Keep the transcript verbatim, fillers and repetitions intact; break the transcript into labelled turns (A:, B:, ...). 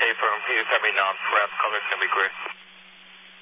A: firm. If you tell me now, perhaps coverage can be great.